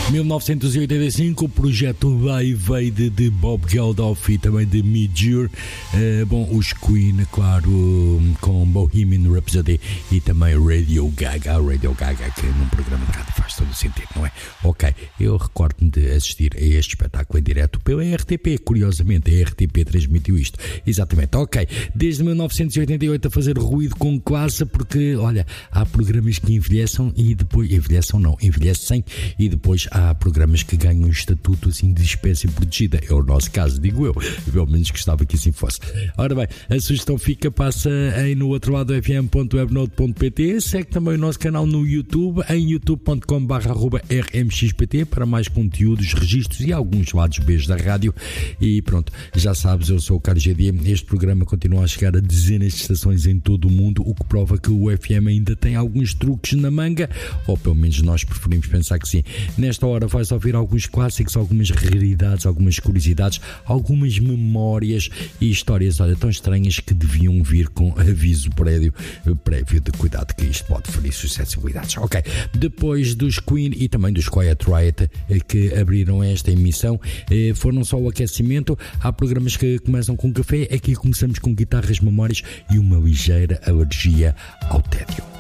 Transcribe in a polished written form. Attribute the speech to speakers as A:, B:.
A: 1985, o projeto Live Aid de Bob Geldof e também de Midge. Bom, os Queen, claro, com Bohemian Rhapsody e também Radio Gaga, que num programa de rádio faz todo o sentido, não é? Ok, eu recordo-me de assistir a este espetáculo em direto pela RTP, curiosamente a RTP transmitiu isto, exatamente, ok, desde 1988 a fazer ruído com classe, porque, olha, há programas que envelhecem e depois, envelhecem e depois há programas que ganham um estatuto assim de espécie protegida, é o nosso caso, digo eu, pelo menos gostava que assim fosse. Ora bem, a sugestão passa aí no outro lado do fm.webnode.pt, segue também o nosso canal no YouTube, em youtube.com/rmxpt para mais conteúdos, registros e alguns lados Bs da rádio. E pronto, já sabes, eu sou o Carlos GD, este programa continua a chegar a dezenas de estações em todo o mundo, o que prova que o FM ainda tem alguns truques na manga, ou pelo menos nós preferimos pensar que sim. Nesta hora vais ouvir alguns clássicos, algumas raridades, algumas curiosidades, algumas memórias e histórias, olha, tão estranhas que deviam vir com aviso prévio de cuidado, que isto pode ferir suscetibilidades. Ok, depois dos Queen e também dos Quiet Riot que abriram esta emissão, foram só o aquecimento. Há programas que começam com café, aqui começamos com guitarras, memórias e uma ligeira alergia ao tédio.